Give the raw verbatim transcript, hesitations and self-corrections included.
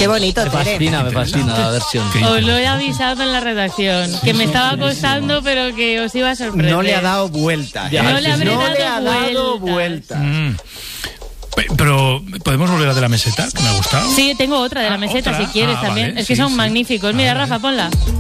Qué bonito, Me Tere. fascina, me fascina la versión. Os lo he avisado en la redacción, que me estaba costando, pero que os iba a sorprender. No le ha dado vuelta. Ya, no le habré no dado le ha dado vueltas. vuelta. Mm. Pe- Pero, ¿podemos volver a de la meseta? Que me ha gustado. Sí, tengo otra de la Ah, meseta ¿otra? si quieres Ah, también. vale, es que sí, son sí. magníficos. Mira, Vale. Rafa, ponla.